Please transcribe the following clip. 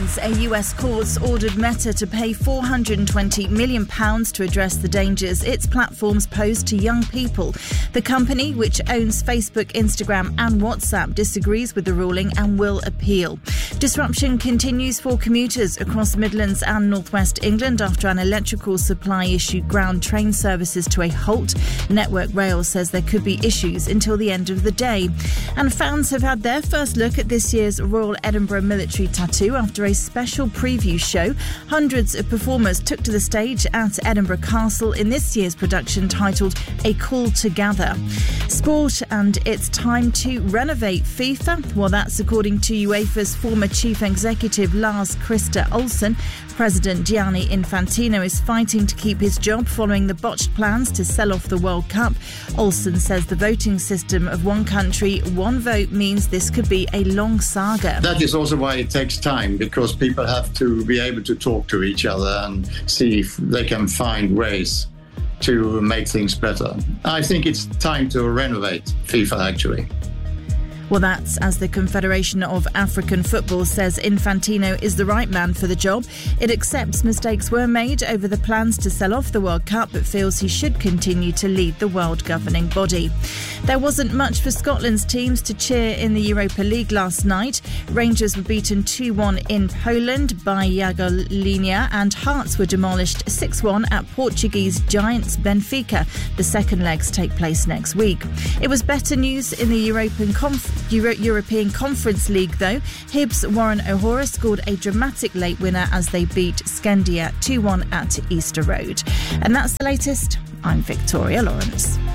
news. A US court ordered Meta to pay £420 million to address the dangers its platforms pose to young people. The company, which owns Facebook, Instagram and WhatsApp, disagrees with the ruling and will appeal. Disruption continues for commuters across Midlands and northwest England after an electrical supply issue ground train services to a halt. Network Rail says there could be issues until the end of the day. And fans have had their first look at this year's Royal Edinburgh Military Tattoo after a special preview show. Hundreds of performers took to the stage at Edinburgh Castle in this year's production titled A Call to Gather. Sport, and it's time to renovate FIFA. Well, that's according to UEFA's former chief executive Lars-Christer Olsen. President Gianni Infantino is fighting to keep his job following the botched plans to sell off the World Cup. Olsen says the voting system of one country, one vote means this could be a long saga. That is also why it takes time, because people have to be able to talk to each other and see if they can find ways to make things better. I think it's time to renovate FIFA, actually. Well, that's as the Confederation of African Football says Infantino is the right man for the job. It accepts mistakes were made over the plans to sell off the World Cup, but feels he should continue to lead the world governing body. There wasn't much for Scotland's teams to cheer in the Europa League last night. Rangers were beaten 2-1 in Poland by Jagiellonia, and Hearts were demolished 6-1 at Portuguese giants Benfica. The second legs take place next week. It was better news in the European Conference League, though. Hibs' Warren O'Hora scored a dramatic late winner as they beat Skandia 2-1 at Easter Road. And that's the latest. I'm Victoria Lawrence.